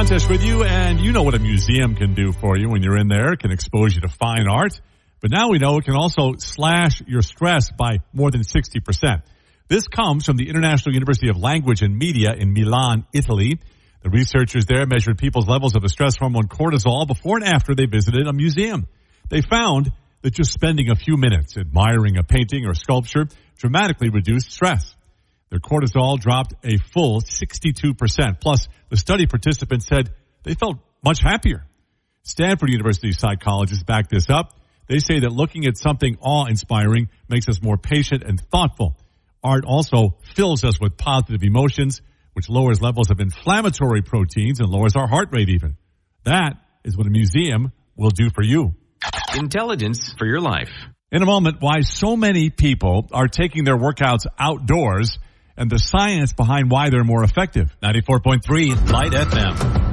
Leontes with you, and you know what a museum can do for you when you're in there. It can expose you to fine art, but now we know it can also slash your stress by more than 60%. This comes from the International University of Language and Media in Milan, Italy. The researchers there measured people's levels of the stress hormone cortisol before and after they visited a museum. They found that just spending a few minutes admiring a painting or sculpture dramatically reduced stress. Their cortisol dropped a full 62%. Plus, the study participants said they felt much happier. Stanford University psychologists back this up. They say that looking at something awe-inspiring makes us more patient and thoughtful. Art also fills us with positive emotions, which lowers levels of inflammatory proteins and lowers our heart rate even. That is what a museum will do for you. Intelligence for your life. In a moment, why so many people are taking their workouts outdoors and the science behind why they're more effective. 94.3 Light FM.